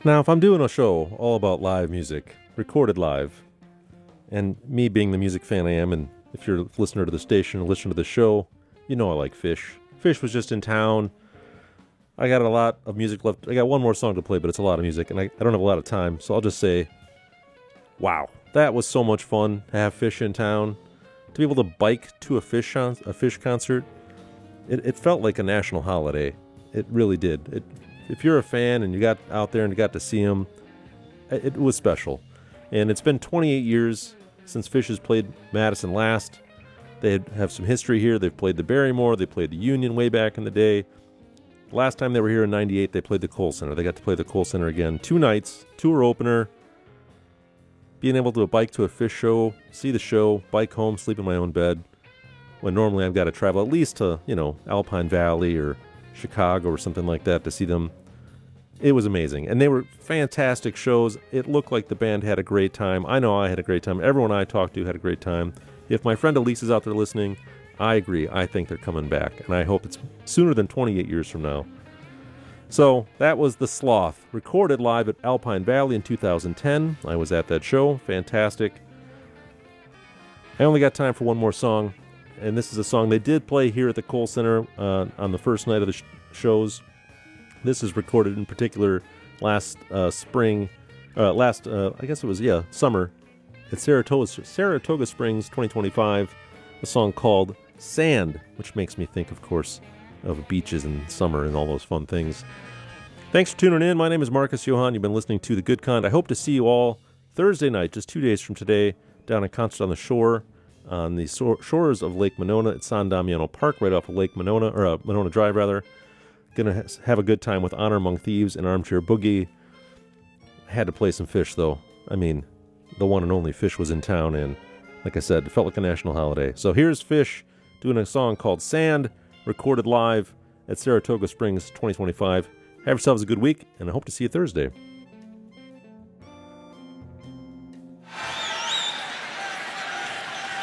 Now, if I'm doing a show all about live music, recorded live, and me being the music fan I am, and if you're a listener to the station or listener to the show, you know I like Fish. Fish was just in town. I got a lot of music left. I got one more song to play, but it's a lot of music, and I don't have a lot of time, so I'll just say, wow, that was so much fun to have Fish in town. To be able to bike to a Fish concert, it felt like a national holiday. It really did. If you're a fan and you got out there and you got to see him, it was special. And it's been 28 years since Fish has played Madison last. They have some history here. They've played the Barrymore. They played the Union way back in the day. Last time they were here in 98, they played the Kohl Center. They got to play the Kohl Center again. 2 nights, tour opener. Being able to bike to a Fish show, see the show, bike home, sleep in my own bed, when normally I've got to travel at least to, Alpine Valley or Chicago or something like that to see them. It was amazing. And they were fantastic shows. It looked like the band had a great time. I know I had a great time. Everyone I talked to had a great time. If my friend Elise is out there listening, I agree. I think they're coming back. And I hope it's sooner than 28 years from now. So that was The Sloth, recorded live at Alpine Valley in 2010. I was at that show. Fantastic. I only got time for one more song. And this is a song they did play here at the Kohl Center on the first night of the shows. This is recorded in particular last summer at Saratoga Springs 2025, a song called Sand, which makes me think, of course, of beaches and summer and all those fun things. Thanks for tuning in. My name is Marcus Johann. You've been listening to The Good Kind. I hope to see you all Thursday night, just 2 days from today, down at Concert on the Shore, on the shores of Lake Monona at San Damiano Park, right off of Lake Monona, or Monona Drive, rather. Gonna have a good time with Honor Among Thieves and Armchair Boogie. I had to play some Fish, though. I mean, the one and only Fish was in town, and like I said, it felt like a national holiday. So here's Fish doing a song called Sand, recorded live at Saratoga Springs 2025. Have yourselves a good week, and I hope to see you Thursday.